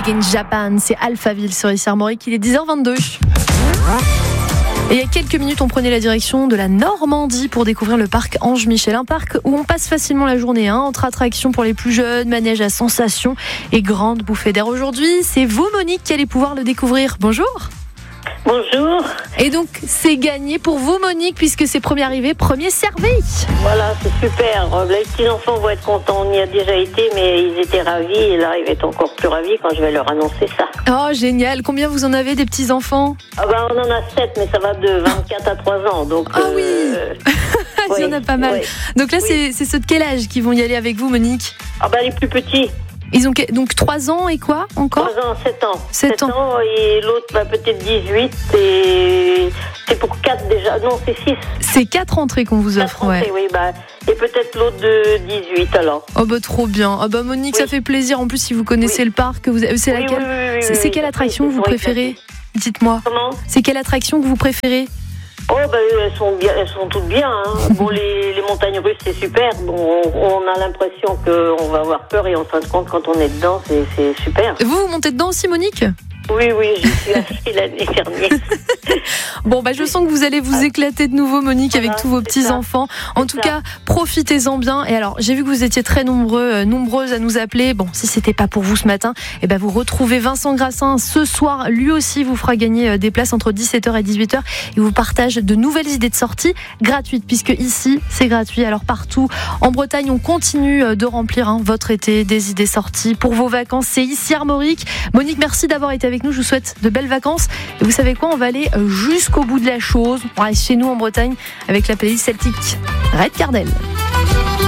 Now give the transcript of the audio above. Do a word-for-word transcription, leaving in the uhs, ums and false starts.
Made in Japan, c'est Alphaville sur Ici Armorique, il est dix heures vingt-deux. Et il y a quelques minutes, on prenait la direction de la Normandie pour découvrir le parc Ange Michel, un parc où on passe facilement la journée, hein, entre attractions pour les plus jeunes, manèges à sensations et grandes bouffées d'air. Aujourd'hui, c'est vous, Monique, qui allez pouvoir le découvrir. Bonjour. Bonjour. Et donc, c'est gagné pour vous, Monique, puisque c'est premier arrivé, premier servi. Voilà, c'est super. Les petits-enfants vont être contents. On y a déjà été, mais ils étaient ravis. Et là, ils vont être encore plus ravis quand je vais leur annoncer ça. Oh, génial. Combien vous en avez des petits-enfants ? Ah ben, on en a sept, mais ça va de vingt-quatre à trois ans. Donc, ah oui euh... Il y en a pas mal. Oui. Donc là, oui. c'est, c'est ceux de quel âge qui vont y aller avec vous, Monique ? Ah ben, les plus petits. Ils ont donc trois ans et quoi encore ? trois ans, sept ans. sept ans. ans et l'autre bah, peut-être dix-huit et c'est pour quatre déjà. Non, c'est six. C'est quatre entrées qu'on vous offre, entrées, ouais. Oui, bah, et peut-être l'autre de dix-huit alors. Oh bah trop bien. Oh bah Monique, oui. Ça fait plaisir. En plus, si vous connaissez oui. le parc, vous... c'est oui, laquelle oui, oui, oui, C'est, c'est oui, quelle oui, attraction que vous préférez ? Dites-moi. Comment ? C'est quelle attraction que vous préférez ? Oh ben elles sont bien, elles sont toutes bien. Hein. Bon les, les montagnes russes c'est super. Bon on, on a l'impression qu'on va avoir peur et en fin de compte quand on est dedans c'est, c'est super. Vous vous montez dedans aussi, Monique ? Oui, oui, j'y suis allée l'année dernière. Bon, bah, je sens que vous allez vous éclater de nouveau, Monique, voilà, avec tous vos petits-enfants. En tout ça. cas, profitez-en bien. Et alors, j'ai vu que vous étiez très nombreux, euh, nombreuses à nous appeler. Bon, si c'était pas pour vous ce matin, eh ben, vous retrouvez Vincent Grassin ce soir. Lui aussi vous fera gagner des places entre dix-sept heures et dix-huit heures. Il vous partage de nouvelles idées de sortie gratuites, puisque ici, c'est gratuit. Alors, partout en Bretagne, on continue de remplir hein, votre été, des idées sorties pour vos vacances. C'est Ici Armorique. Monique, merci d'avoir été avec nous. Je vous souhaite de belles vacances. Et vous savez quoi ? On va aller jusqu'au bout de la chose. On reste chez nous en Bretagne avec la playlist celtique Red Cardel.